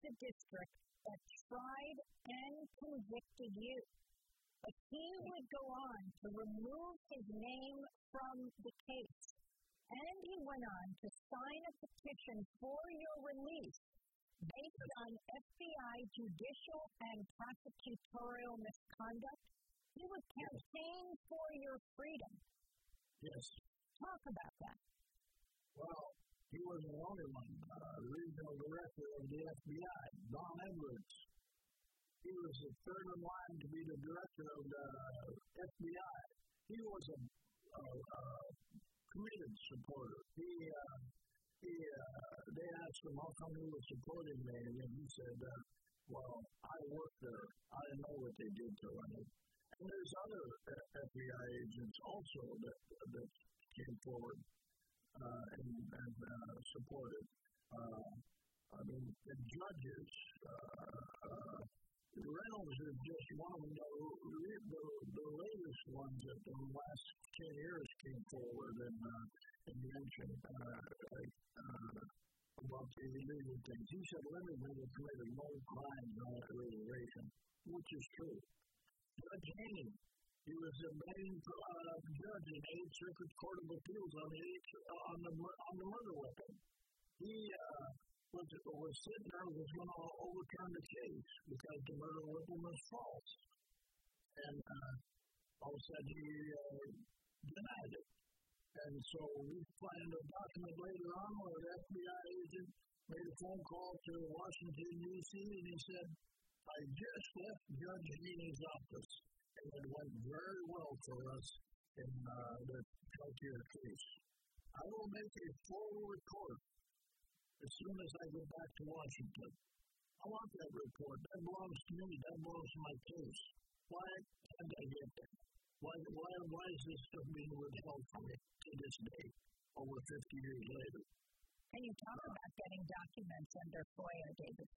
the district that tried and convicted you. But he would go on to remove his name from the case. And he went on to sign a petition for your release based on FBI judicial and prosecutorial misconduct. He would campaign for your freedom. Yes. Talk about that. Well, he wasn't the only one. Regional director of the FBI, Don Edwards. He was the third in line to be the director of the FBI. He was a committed supporter. They asked him how come he was supporting me, and he said, well, I worked there. I know what they did to him. And there's other FBI agents also that came forward and supported. I mean, the judges, Reynolds is just one of them. The latest ones that in the last 10 years came forward and mentioned about the illegal things. He said women had committed no crimes on that reservation, which is true. Judge Haney, he was the main judge in the 8th Circuit Court of Appeals on the murder weapon. He was sitting there was going to overturn the case because the murder weapon was false. And all of a sudden he denied it. And so we find a document later on where the FBI agent made a phone call to Washington, D.C., and he said, I just left Judge Haney's office, and it went very well for us in the Peltier case. I will make a full report as soon as I go back to Washington. I want that report. That belongs to me. That belongs to my case. Why can't I get that? Why is this stuff being withheld from me to this day, over 50 years later? And you talk about getting documents under FOIA, David.